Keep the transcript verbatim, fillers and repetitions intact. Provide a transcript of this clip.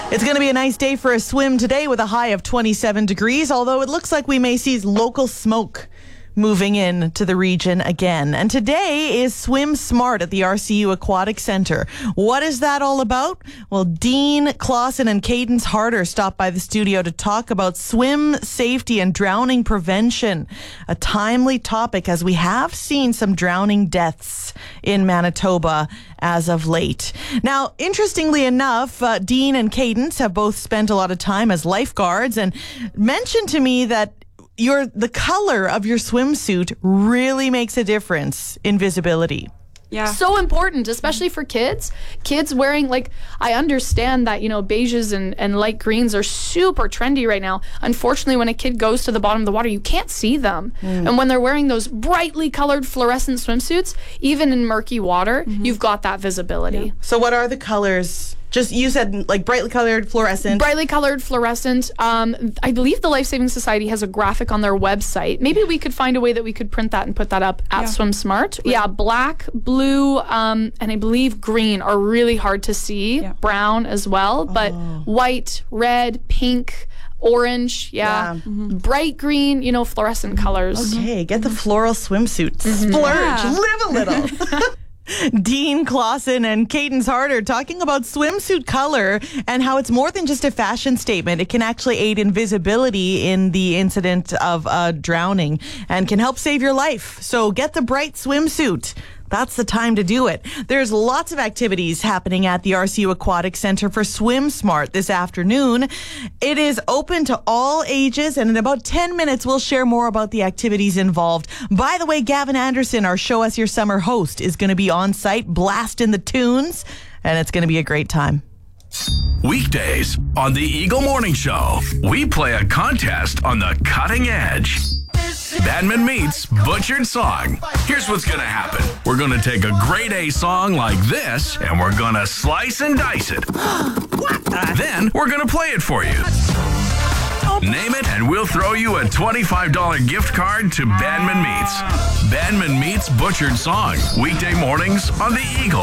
It's going to be a nice day for a swim today with a high of twenty-seven degrees, although it looks like we may see local smoke moving in to the region again. And today is Swim Smart at the R C U Aquatic Center. What is that all about? Well, Dean Clausen and Cadence Harder stopped by the studio to talk about swim safety and drowning prevention, a timely topic as we have seen some drowning deaths in Manitoba as of late. Now, interestingly enough, uh, Dean and Cadence have both spent a lot of time as lifeguards and mentioned to me that Your the color of your swimsuit really makes a difference in visibility. Yeah. So important, especially for kids. Kids wearing, like, I understand that, you know, beiges and, and light greens are super trendy right now. Unfortunately, when a kid goes to the bottom of the water, you can't see them. Mm. And when they're wearing those brightly colored fluorescent swimsuits, even in murky water, mm-hmm. you've got that visibility. Yeah. So what are the colors? Just, you said, like, brightly colored fluorescent. Brightly colored fluorescent. Um, I believe the Life Saving Society has a graphic on their website. Maybe we could find a way that we could print that and put that up at yeah. Swim Smart. Right. Yeah, black, blue, um, and I believe green are really hard to see. Yeah. Brown as well. But oh. white, red, pink, orange, yeah. yeah. Mm-hmm. Bright green, you know, fluorescent colors. Okay, get the floral swimsuit. Mm-hmm. Splurge. Yeah. Live a little. Dean Clausen and Cadence Harder talking about swimsuit color and how it's more than just a fashion statement. It can actually aid in visibility in the incident of uh, drowning and can help save your life. So get the bright swimsuit. That's the time to do it. There's lots of activities happening at the R C U Aquatic Center for Swim Smart this afternoon. It is open to all ages, and in about ten minutes, we'll share more about the activities involved. By the way, Gavin Anderson, our Show Us Your Summer host, is going to be on site blasting the tunes, and it's going to be a great time. Weekdays on the Eagle Morning Show, we play a contest on the cutting edge. Bandman meets Butchered Song. Here's what's going to happen. We're going to take a grade A song like this, and we're going to slice and dice it. Then we're going to play it for you. Name it, and we'll throw you a twenty-five dollars gift card to Bandman Meets. Bandman Meets Butchered Song. Weekday mornings on the Eagle.